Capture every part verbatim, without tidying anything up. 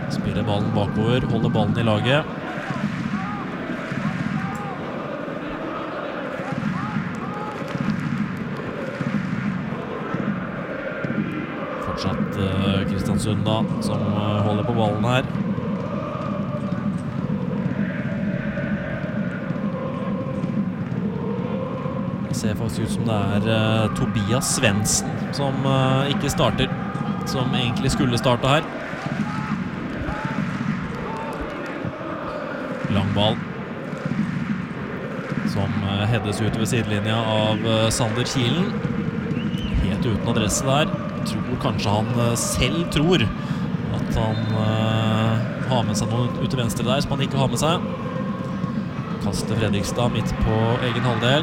Spiller ballen bakover, holder ballen i laget. Fortsatt uh, Kristiansund da, som uh, holder på ballen her. Det ser faktisk ut som det er uh, Tobias Svendsen som uh, ikke starter, som egentlig skulle starte her. Lang ball som uh, heades ut ved sidelinja av uh, Sander Kielen. Helt uten adresse der. Jeg tror kanskje han uh, selv tror at han uh, har med seg noe ut til venstre der som han ikke har med seg. Kaster Fredrikstad midt på egen halvdel.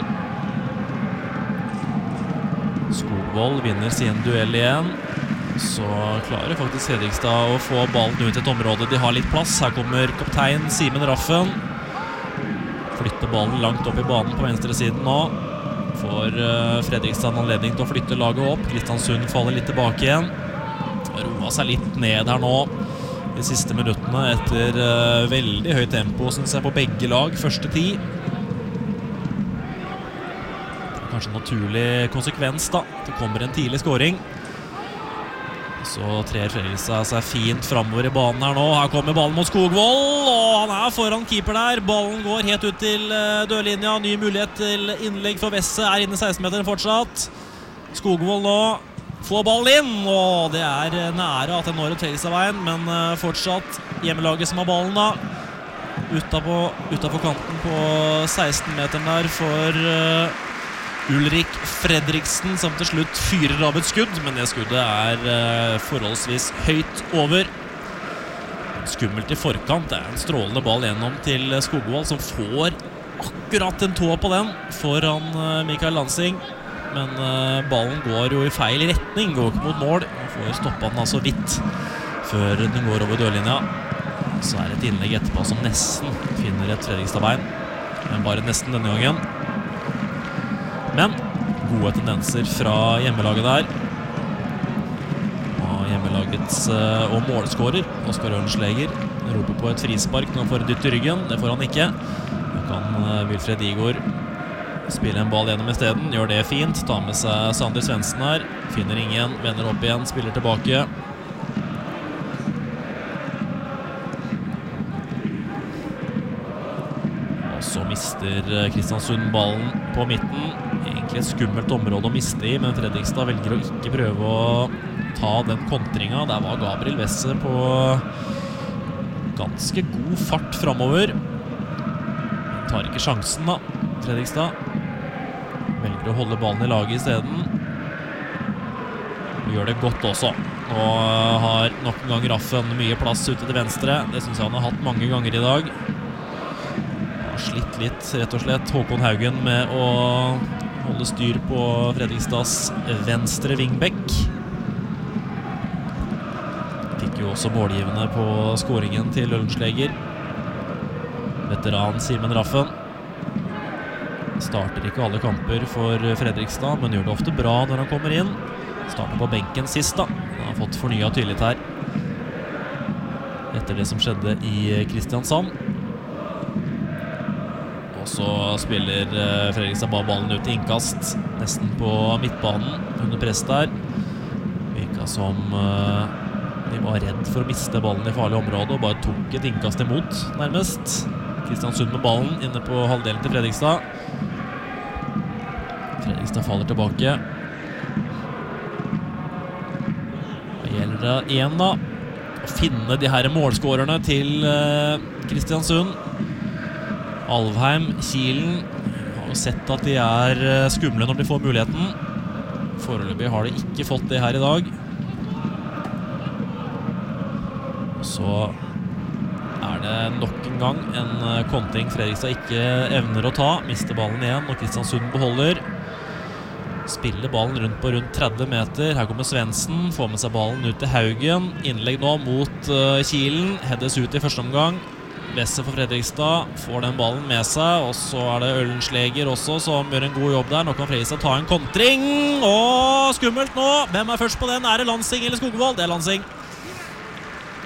Skogvold vinner sin duell igjen. Så klarer faktisk Fredrikstad å få ballen ut i et område de har litt plass. Her kommer kaptein Simen Raffen. Flytter ballen langt opp i banen på venstre siden nå. Får uh, Fredrikstad en anledning til å flytte laget opp. Kristiansund faller litt tilbake igjen. Roa seg litt ned her nå de siste minuttene etter uh, veldig høyt tempo, synes jeg, på begge lag. Første ti. Kanskje en naturlig konsekvens da. Det kommer en tidlig scoring. Så trer Fredrikstad seg fint fremover i banen her nå. Her kommer ballen mot Skogvold, og han er foran keeper der. Ballen går helt ut til dørlinja. Ny mulighet til innlegg for Vesse. Er inne i seksten-meteren fortsatt. Skogvold nå får ballen inn, og det er nære at den når ut Fredrikstad-veien, men fortsatt hjemmelaget som har ballen da. Utenpå, utenpå kanten på seksten-meteren der for uh, Ulrik Fredriksen, som til slutt fyrer av et skudd, men det skuddet er uh, forholdsvis høyt over. Skummelt i forkant. Det er en strålende ball gjennom til Skogvold, som får akkurat en tå på den foran uh, Mikael Lansing. Men uh, ballen går jo i feil retning, går ikke mot mål. Man får stoppet den altså vidt før den går over dørlinja. Så er det et innlegg etterpå som nesten finner et Fredrikstad-bein, men bare nesten denne gangen. Men gode tendenser fra hjemmelaget der. Og hjemmelagets uh, og målskårer Oskar Ørnsleger roper på et frispark når han får en dytt i ryggen. Det får han ikke. Nå kan uh, Wilfred Igor spille en ball gjennom i stedet. Gjør det fint. Tar med seg Sander Svendsen her. Finner ingen. Vender opp igjen. Spiller tilbake. Og så mister Kristiansund ballen på midten. Egentlig et skummelt område å miste i, men Fredrikstad velger å ikke prøve å ta den kontringa. Der var Gabriel Vesse på ganske god fart fremover. Tar ikke sjansen da, Fredrikstad. Velger å holde ballen i laget i stedet. Gjør det godt også. Og har nok en gang Raffen mye plass ute til venstre. Det synes jeg han har hatt mange ganger i dag. Har slitt litt, rett og slett, Håkon Haugen med å holde styr på Fredrikstads venstre vingbekk. Fikk jo også målgivende på skåringen til Ørnsleger. Veteran Simen Raffen. Starter ikke alle kamper for Fredrikstad, men gjør det ofte bra når han kommer inn. Starter på benken sist da. Han har fått fornyet tillit her etter det som skjedde i Kristiansand. Så spiller Fredrikstad bare ballen ut i innkast, nesten på midtbanen, under press der. Virket som uh, de var redd for å miste ballen i farlig område, og bare tok et innkast imot, nærmest. Kristiansund med ballen inne på halvdelen til Fredrikstad. Fredrikstad faller tilbake. Hva gjelder det igjen da? Å finne de her målskårerne til uh, Kristiansund. Alvheim, Kielen har jo sett at de er skumle når de får muligheten. Foreløpig har de ikke fått det her i dag. Så er det nok en gang en kontring Fredrikstad ikke evner å ta. Mister ballen igjen, og Kristiansund beholder. Spiller ballen rundt på rundt tretti meter. Her kommer Svendsen, får med seg ballen ut til Haugen. Innlegg nå mot uh, Kielen. Heades ut i første omgang. Vesse for Fredrikstad får den ballen med seg, og så er det Ørnsleger også som gjør en god jobb der. Nå kan Fredrikstad ta en kontring, og skummelt nå. Hvem er først på den? Er det Lansing eller Skogvold? Det er Lansing.